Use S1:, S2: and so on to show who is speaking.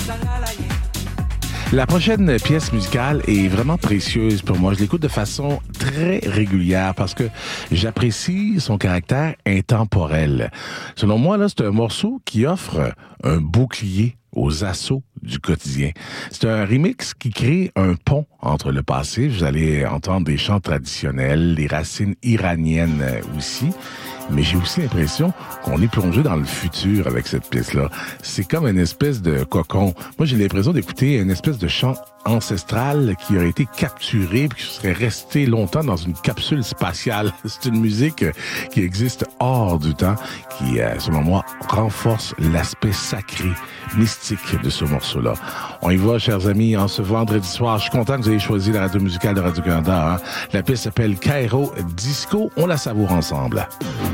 S1: La prochaine pièce musicale est vraiment précieuse pour moi. Je l'écoute de façon très régulière parce que j'apprécie son caractère intemporel. Selon moi, là, c'est un morceau qui offre un bouclier aux assauts du quotidien. C'est un remix qui crée un pont entre le passé. Vous allez entendre des chants traditionnels, des racines iraniennes aussi. Mais j'ai aussi l'impression qu'on est plongé dans le futur avec cette pièce-là. C'est comme une espèce de cocon. Moi, j'ai l'impression d'écouter une espèce de chant ancestral qui aurait été capturé puis qui serait resté longtemps dans une capsule spatiale. C'est une musique qui existe hors du temps, qui, selon moi, renforce l'aspect sacré, mystique de ce morceau-là. On y va, chers amis, en ce vendredi soir. Je suis content que vous ayez choisi la radio musicale de Radio-Canada. La pièce s'appelle Cairo Disco. On la savoure ensemble.